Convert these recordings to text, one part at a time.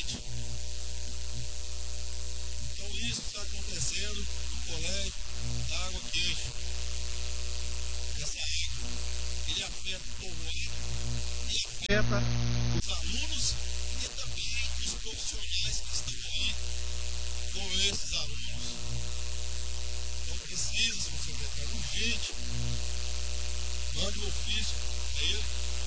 gente. Então isso está acontecendo no colégio da Água Quente. Essa água, ele afeta o povoado e afeta os alunos e também os profissionais que estão aí com esses alunos. Então precisa, senhor secretário, urgente, mande um ofício a ele,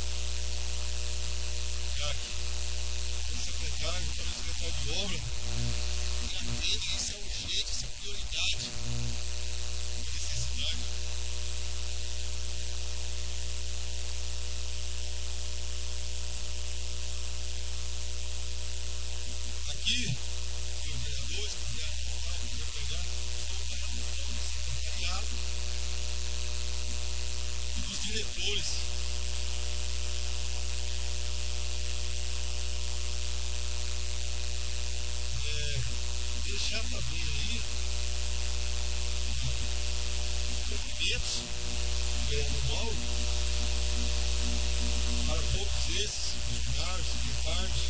já que o secretário, o secretário de obra, ele atende, isso é urgente, isso é prioridade, é necessidade. Aqui, os vereadores que quiserem voltar, quiserem pegar, estamos reunião do secretariado e dos diretores. Deixar também aí documentos do vereador Mauro para todos esses funcionários, secretários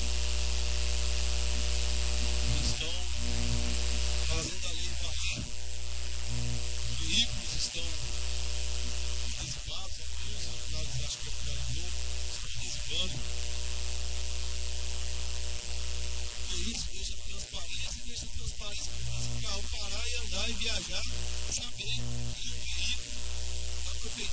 que estão fazendo a lei valer. Os veículos estão antecipados, alguns, acho que finalizou, estão antecipando. Porque isso deixa transparência para o carro parar e andar e viajar, saber que o veículo da prefeitura